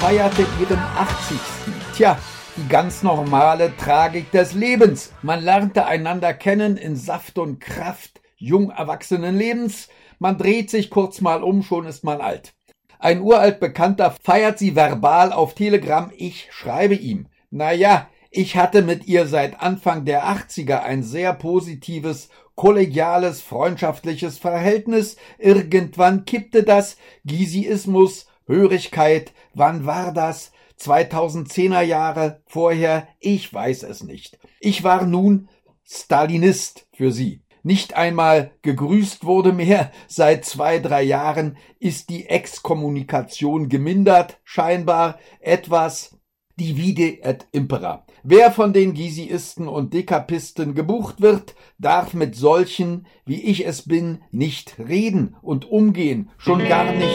feierte ihren 80. Tja, die ganz normale Tragik des Lebens. Man lernte einander kennen in Saft und Kraft jung erwachsenen Lebens. Man dreht sich kurz mal um, schon ist man alt. Ein uralt Bekannter feiert sie verbal auf Telegram. Ich schreibe ihm: Naja, ich hatte mit ihr seit Anfang der 80er ein sehr positives, kollegiales, freundschaftliches Verhältnis. Irgendwann kippte das. Gysiismus, Hörigkeit, wann war das? 2010er Jahre, vorher, ich weiß es nicht. Ich war nun Stalinist für sie. Nicht einmal gegrüßt wurde mehr. Seit 2-3 Jahren ist die Exkommunikation gemindert, scheinbar etwas divide et impera. Wer von den Gysiisten und Dekapisten gebucht wird, darf mit solchen, wie ich es bin, nicht reden und umgehen, schon gar nicht